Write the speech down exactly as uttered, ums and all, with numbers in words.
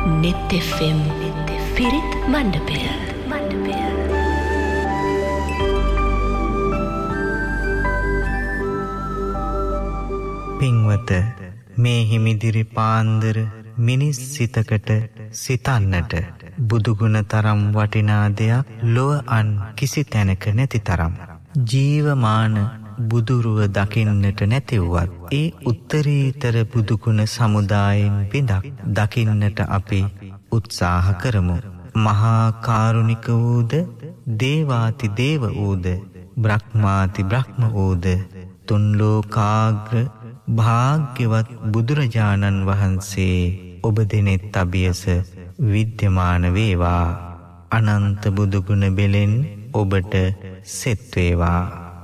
නෙත් F M පිරිත් මණ්ඩපය. පින්වත, මේ හිමිදිරි පාන්දර මිනිස් සිතකට සිතන්නට බුදුගුණ තරම් වටිනා දෙයක් ලොව අන් කිසි තැනක නැති තරම්. ජීවමාන බුදුරුව දකින්නට නැතිවුවත් ඒ උත්තරීතර බුදුගුණ සමුදායෙන් බිඳක් දකින්නට අපි උත්සාහ කරමු. මහා කාරුණික වූද, දේවාති දේව වූද, බ්‍රහ්මාති බ්‍රහ්ම වූද, තුන් ලෝකාග්‍ර භාග්‍යවත් බුදුරජාණන් වහන්සේ ඔබ දෙනෙත් අභියස විද්‍යමාන වේවා. අනන්ත බුදුගුණ බෙලෙන් ඔබට සෙත් වේවා.